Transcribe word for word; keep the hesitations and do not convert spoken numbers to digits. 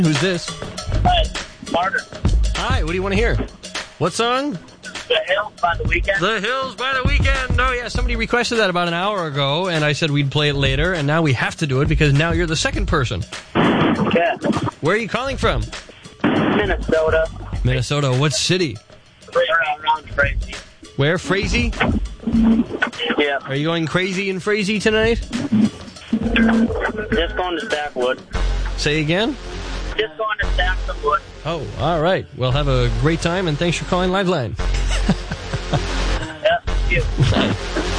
Who's this? Hi, Martin. Hi, what do you want to hear? What song? The Hills by The Weeknd. The Hills by The Weeknd. Oh, yeah, somebody requested that about an hour ago, and I said we'd play it later, and now we have to do it because now you're the second person. Yeah. Where are you calling from? Minnesota. Minnesota. What city? Around, around Frazee. Where? Frazee? Yeah. Are you going crazy in Frazee tonight? Just going to Stackwood. Say again? Just going to stack some wood. Oh, all right. Well, have a great time, and thanks for calling Liveline. Yeah, thank you. Bye.